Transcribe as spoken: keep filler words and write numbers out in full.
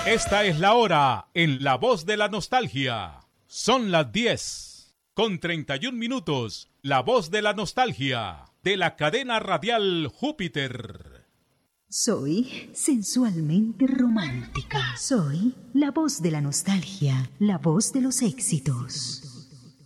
Esta es la hora en La Voz de la Nostalgia. Son las diez con treinta y un minutos. La Voz de la Nostalgia de la cadena radial Júpiter. Soy sensualmente romántica. Soy la voz de la nostalgia, la voz de los éxitos.